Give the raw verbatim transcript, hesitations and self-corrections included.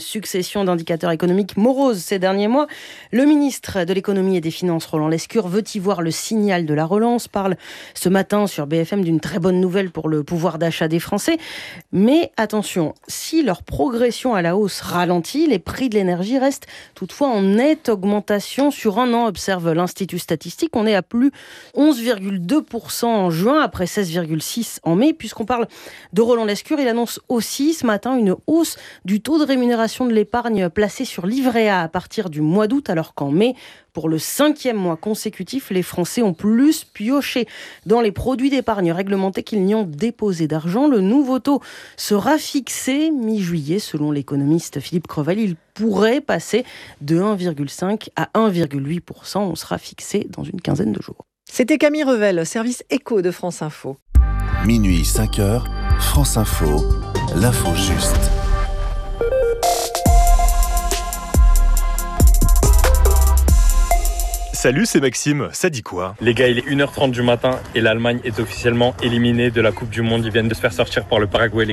succession d'indicateurs économiques moroses ces derniers mois. Le ministre de l'économie et des finances, Roland Lescure, veut y voir le signal de la relance, parle ce matin sur B F M d'une très bonne nouvelle pour le pouvoir d'achat des Français. Mais attention, si leur progression à la hausse ralentit, les prix de l'énergie restent toutefois en nette augmentation sur un an, observe l'Institut statistique. On est à plus onze virgule deux pour cent en juin, après seize virgule six pour cent en mai. Puisqu'on parle de Roland Lescure, il annonce aussi ce matin une hausse du taux de rémunération de l'épargne placée sur livret A à partir du mois d'août, alors qu'en mai, pour le cinquième mois consécutif, les Français ont plus pioché dans les produits d'épargne réglementés qu'ils n'y ont déposé d'argent. Le nouveau taux sera fixé mi-juillet, selon l'économiste Philippe Crevel. Il pourrait passer de un virgule cinq à un virgule huit pour cent. On sera fixé dans une quinzaine de jours. C'était Camille Revel, service éco de France Info. Minuit cinq heures, France Info, l'info juste. Salut, c'est Maxime, ça dit quoi? Les gars, il est une heure trente du matin et l'Allemagne est officiellement éliminée de la Coupe du Monde. Ils viennent de se faire sortir par le Paraguay.